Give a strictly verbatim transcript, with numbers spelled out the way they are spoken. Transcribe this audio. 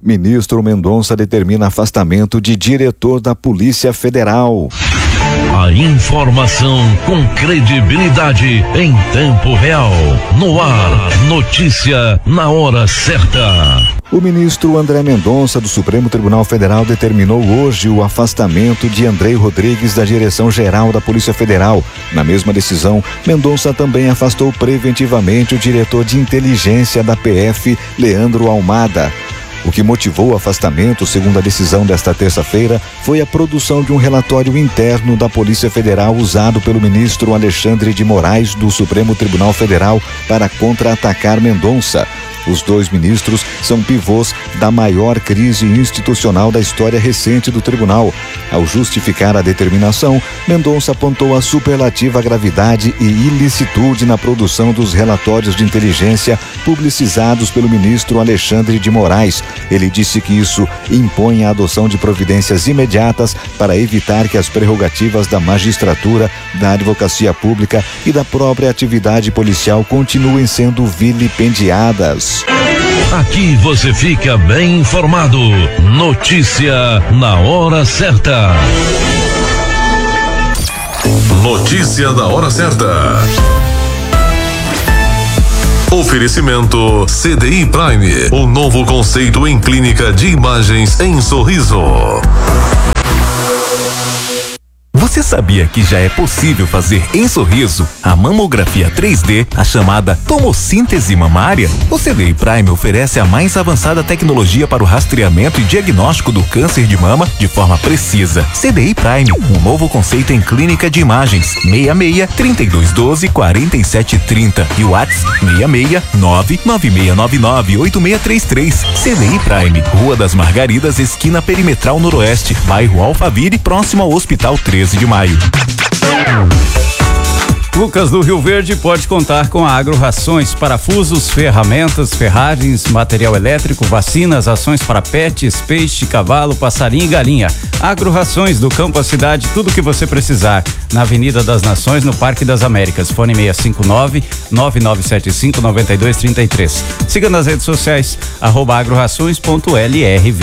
Ministro Mendonça determina afastamento de diretor da Polícia Federal. A informação com credibilidade em tempo real. No ar, notícia na hora certa. O ministro André Mendonça do Supremo Tribunal Federal determinou hoje o afastamento de Andrei Rodrigues da direção-geral da Polícia Federal. Na mesma decisão, Mendonça também afastou preventivamente o diretor de inteligência da P F, Leandro Almada. O que motivou o afastamento, segundo a decisão desta terça-feira, foi a produção de um relatório interno da Polícia Federal usado pelo ministro Alexandre de Moraes do Supremo Tribunal Federal para contra-atacar Mendonça. Os dois ministros são pivôs da maior crise institucional da história recente do tribunal. Ao justificar a determinação, Mendonça apontou a superlativa gravidade e ilicitude na produção dos relatórios de inteligência publicizados pelo ministro Alexandre de Moraes. Ele disse que isso impõe a adoção de providências imediatas para evitar que as prerrogativas da magistratura, da advocacia pública e da própria atividade policial continuem sendo vilipendiadas. Aqui você fica bem informado. Notícia na hora certa. Notícia da hora certa. Oferecimento C D I Prime, o novo conceito em clínica de imagens em Sorriso. Você sabia que já é possível fazer em Sorriso a mamografia três D, a chamada tomossíntese mamária? O C D I Prime oferece a mais avançada tecnologia para o rastreamento e diagnóstico do câncer de mama de forma precisa. C D I Prime, um novo conceito em clínica de imagens. seis seis, trinta e dois doze, quarenta e sete trinta e o WhatsApp seis seis, nove nove seis nove nove, oito seis três três. C D I Prime, Rua das Margaridas, esquina Perimetral Noroeste, bairro Alphaville, próximo ao Hospital treze de maio. Lucas do Rio Verde pode contar com a Agro Rações, parafusos, ferramentas, ferragens, material elétrico, vacinas, rações para pets, peixe, cavalo, passarinho e galinha. Agro Rações, do campo à cidade, tudo o que você precisar. Na Avenida das Nações, no Parque das Américas. Fone seis cinco nove, nove nove sete cinco, nove dois três três. Siga nas redes sociais, arroba agrorações ponto L R V.